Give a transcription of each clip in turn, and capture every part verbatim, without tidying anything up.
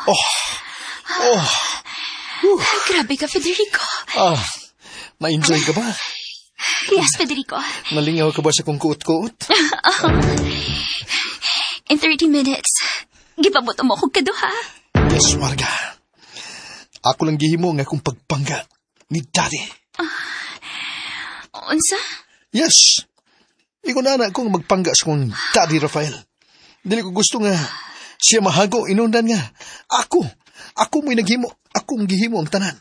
Oh. Oh. Uh. Grabe ka, Federico. Ah, ma-enjoy ka ba? Yes, Federico. Nalingaw ka ba sa kong kuot-kuot? Uh, in thirty minutes, gipabuto mo kong kaduha. Yes, Marga. Ako lang gihimo nga kung pagpangga ni Daddy. Uh, unsa? Yes. Ikaw na na kung magpangga sa kong Daddy Rafael. Dili ko gusto nga siya mahago inundan nga. Ako, ako mo'y naghimo. Akong gihimo ang tanan.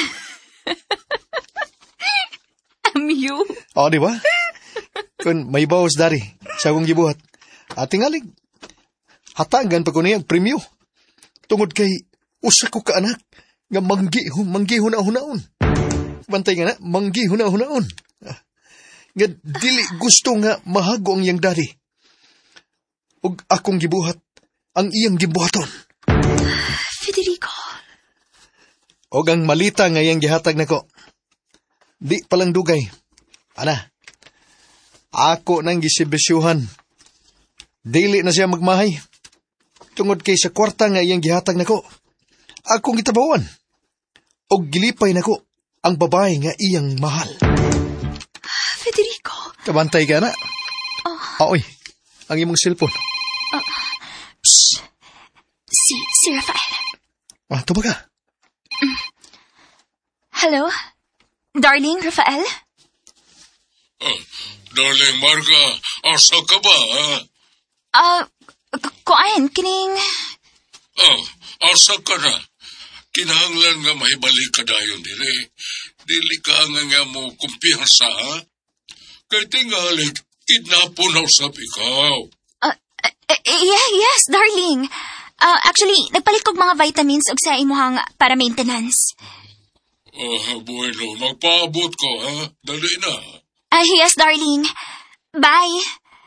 I'm you. O, di ba? Kung may bawas dari sa akong gibuhat. At tingalig, hatagan pa ko na yung premyo. Tungod kay usa ko ka anak nga manggi, manggi huna-hunaon. Bantay nga na, manggi huna-hunaon. Nga dili gusto nga mahago ang iyang dari. Ug akong gibuhat ang iyang gibuhaton. Federico. Og ang malita nga iyang gihatag nako. Di palang dugay. Ana, ako nang gisibisyuhan. Dili na siya magmahay. Tungod kay sa kwarta nga iyang gihatag nako. Akong gitabawan. Og gilipay nako ang babae nga iyang mahal. Federico. Kabantay ka na. Oh. Aoy, ang imong cellphone. Uh, shh. Si, si Rafael. Ah, tuba ka. Mm. Hello? Darling, Rafael? Oh, darling Marga, asa ka ba? Ah, uh, kuan, kining... Oh, asa ka na? Kinahanglan nga mahibalik ka dayon dire. Dili ka nga nga mo kumpiyansa, ha? Kay tingalig, kidnapon na usap ikaw. Uh, uh, yeah, yes, darling. Uh, actually, nagpalit kog mga vitamins og sa imuhang para maintenance. Ah, uh, bueno, magpaabot ko, ha? Dali na. Ah, uh, yes, darling. Bye.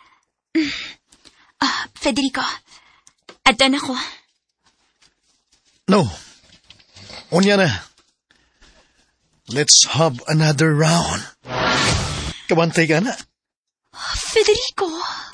Ah, uh, Federico. Adto na ko. No. Unya na. Let's have another round. Kabantay ka na. Federico.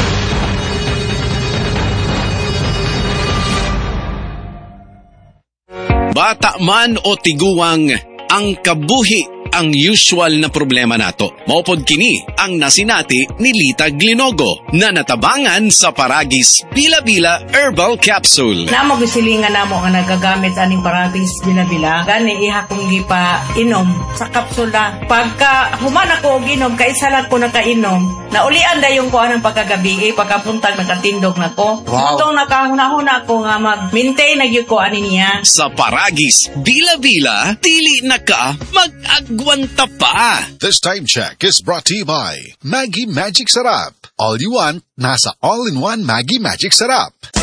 Bata man o tiguang, ang kabuhi ang usual na problema nato. Maupod kini ang nasinati ni Lita Glinogo na natabangan sa Paragis Bila-Bila Herbal Capsule. Namo gisilingan namo nga nagagamit aning Paragis Bila-Bila. Gani iha kong gipa inom sa kapsula. Pagka human ako og inom, kaisa lang ko nakainom. Naulian dayon ko anang pagkagabi, eh, pagkapuntag nakatindog nako. Wow. Itong nakahuna-huna ko nga mag-maintain na gyud ko ani niya. Sa Paragis Bila-Bila, dili na ka mag-agwanta pa. This time check is brought to you by Maggie Magic Sarap. All you want, nasa all-in-one Maggie Magic Sarap.